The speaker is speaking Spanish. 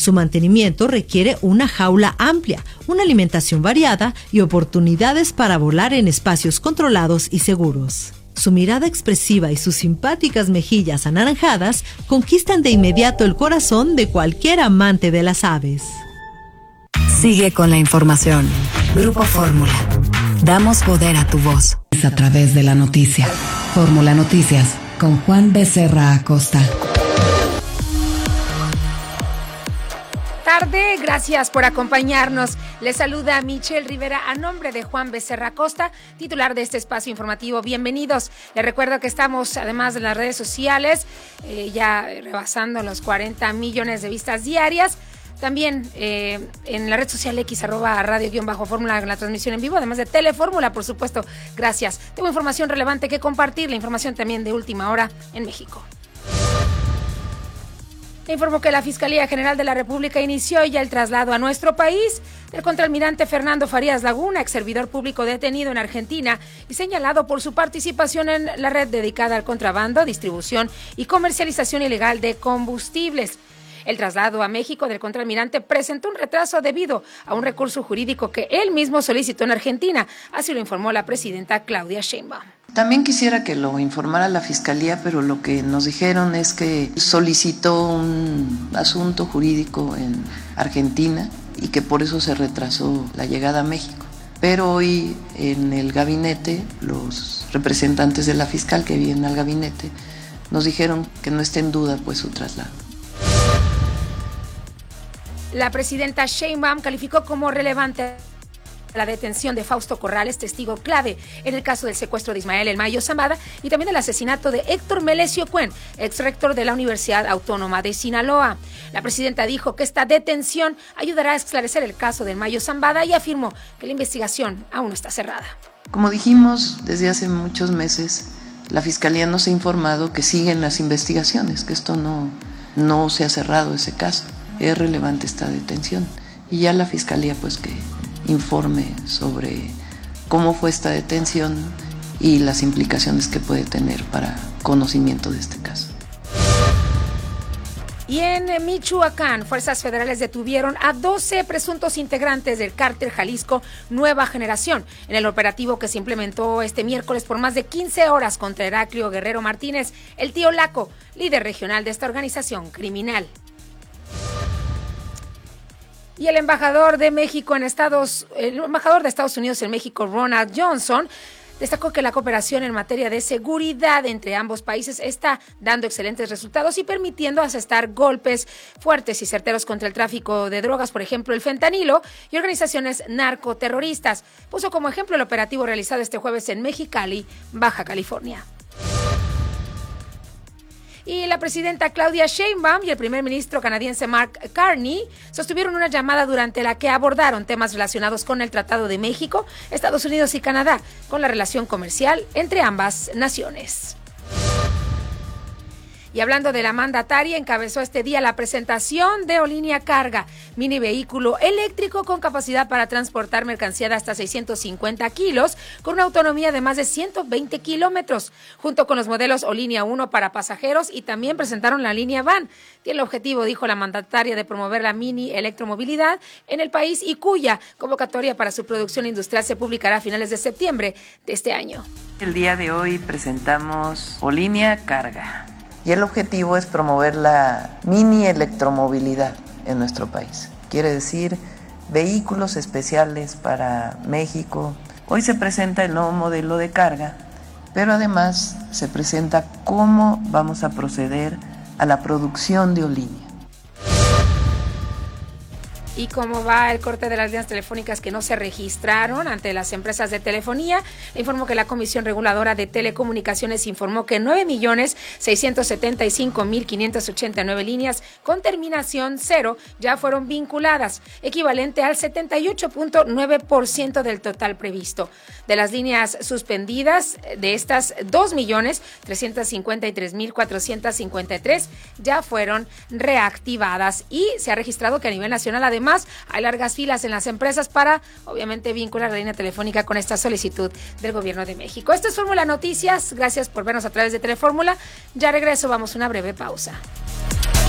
Su mantenimiento requiere una jaula amplia, una alimentación variada y oportunidades para volar en espacios controlados y seguros. Su mirada expresiva y sus simpáticas mejillas anaranjadas conquistan de inmediato el corazón de cualquier amante de las aves. Sigue con la información. Grupo Fórmula. Damos poder a tu voz. Es a través de la noticia. Fórmula Noticias con Juan Becerra Acosta. Tarde, gracias por acompañarnos. Les saluda Michelle Rivera a nombre de Juan Becerra Acosta, titular de este espacio informativo. Bienvenidos. Les recuerdo que estamos, además de las redes sociales, ya rebasando los 40 millones de vistas diarias. También en la red social X, @radio_fórmula, en la transmisión en vivo, además de Telefórmula, por supuesto. Gracias. Tengo información relevante que compartir, la información también de última hora en México. Informó que la Fiscalía General de la República inició ya el traslado a nuestro país del contraalmirante Fernando Farías Laguna, ex servidor público detenido en Argentina y señalado por su participación en la red dedicada al contrabando, distribución y comercialización ilegal de combustibles. El traslado a México del contraalmirante presentó un retraso debido a un recurso jurídico que él mismo solicitó en Argentina, así lo informó la presidenta Claudia Sheinbaum. También quisiera que lo informara la Fiscalía, pero lo que nos dijeron es que solicitó un asunto jurídico en Argentina y que por eso se retrasó la llegada a México. Pero hoy en el gabinete, los representantes de la fiscal que vienen al gabinete nos dijeron que no esté en duda pues su traslado. La presidenta Sheinbaum calificó como relevante la detención de Fausto Corrales, testigo clave en el caso del secuestro de Ismael El Mayo Zambada y también el asesinato de Héctor Melesio Cuen, ex rector de la Universidad Autónoma de Sinaloa. La presidenta dijo que esta detención ayudará a esclarecer el caso del Mayo Zambada y afirmó que la investigación aún no está cerrada. Como dijimos desde hace muchos meses, la Fiscalía nos ha informado que siguen las investigaciones, que esto no se ha cerrado ese caso. Es relevante esta detención y ya la Fiscalía pues que informe sobre cómo fue esta detención y las implicaciones que puede tener para conocimiento de este caso. Y en Michoacán, fuerzas federales detuvieron a 12 presuntos integrantes del cártel Jalisco Nueva Generación en el operativo que se implementó este miércoles por más de 15 horas contra Heraclio Guerrero Martínez, el tío Laco, líder regional de esta organización criminal. Y el embajador de Estados Unidos en México, Ronald Johnson, destacó que la cooperación en materia de seguridad entre ambos países está dando excelentes resultados y permitiendo asestar golpes fuertes y certeros contra el tráfico de drogas, por ejemplo, el fentanilo y organizaciones narcoterroristas. Puso como ejemplo el operativo realizado este jueves en Mexicali, Baja California. Y la presidenta Claudia Sheinbaum y el primer ministro canadiense Mark Carney sostuvieron una llamada durante la que abordaron temas relacionados con el Tratado de México, Estados Unidos y Canadá, con la relación comercial entre ambas naciones. Y hablando de la mandataria, encabezó este día la presentación de Olínea Carga, mini vehículo eléctrico con capacidad para transportar mercancía de hasta 650 kilos, con una autonomía de más de 120 kilómetros, junto con los modelos Olínea 1 para pasajeros y también presentaron la línea Van. Tiene el objetivo, dijo la mandataria, de promover la mini electromovilidad en el país y cuya convocatoria para su producción industrial se publicará a finales de septiembre de este año. El día de hoy presentamos Olínea Carga. Y el objetivo es promover la mini electromovilidad en nuestro país. Quiere decir vehículos especiales para México. Hoy se presenta el nuevo modelo de carga, pero además se presenta cómo vamos a proceder a la producción de Olínea. Y cómo va el corte de las líneas telefónicas que no se registraron ante las empresas de telefonía. Le informo que la Comisión Reguladora de Telecomunicaciones informó que 9.675.589 líneas con terminación 0 ya fueron vinculadas, equivalente al 78.9% del total previsto. De las líneas suspendidas, de estas 2.353.453 ya fueron reactivadas y se ha registrado que a nivel nacional además hay largas filas en las empresas para, obviamente, vincular la línea telefónica con esta solicitud del Gobierno de México. Esto es Fórmula Noticias. Gracias por vernos a través de Telefórmula. Ya regreso, vamos a una breve pausa.